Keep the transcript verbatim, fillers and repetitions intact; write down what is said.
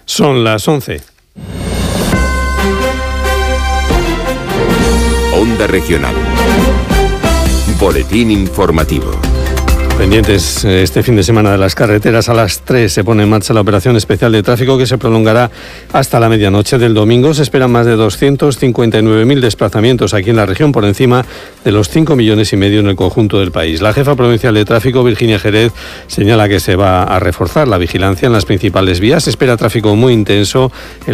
Son las once. Onda Regional. Boletín informativo. Pendientes este fin de semana de las carreteras. A las tres se pone en marcha la operación especial de tráfico que se prolongará hasta la medianoche del domingo. Se esperan más de doscientos cincuenta y nueve mil desplazamientos aquí en la región, por encima de los cinco millones y medio en el conjunto del país. La jefa provincial de tráfico, Virginia Jerez, señala que se va a reforzar la vigilancia en las principales vías. Se espera tráfico muy intenso en